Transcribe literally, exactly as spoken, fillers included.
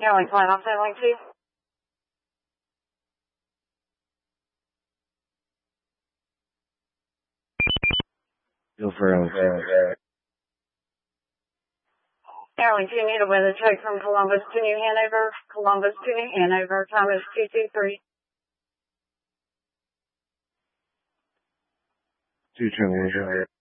Airline flight off that link two. Go for it. Airline two, need a weather check from Columbus to New Hanover. Columbus to New Hanover, time is two two three. Two two one.